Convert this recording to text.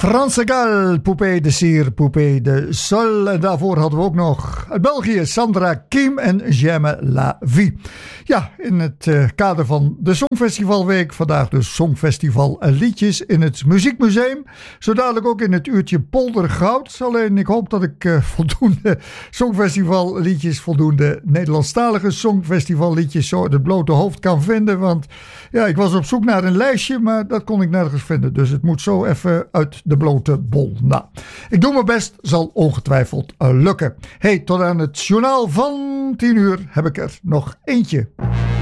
Fransegal, Poupée de Cire, Poupée de Sol. En daarvoor hadden we ook nog uit België Sandra Kim en J'aime la vie. Ja, in het kader van de Songfestivalweek. Vandaag dus Songfestival liedjes in het Muziekmuseum. Zo dadelijk ook in het uurtje Poldergoud. Alleen ik hoop dat ik voldoende Songfestival liedjes, voldoende Nederlandstalige Songfestival liedjes zo uit het blote hoofd kan vinden. Want ja, ik was op zoek naar een lijstje, maar dat kon ik nergens vinden. Dus het moet zo even uit de blote bol. Nou, ik doe mijn best, zal ongetwijfeld lukken. Hey, tot aan het journaal van 10 uur heb ik er nog eentje.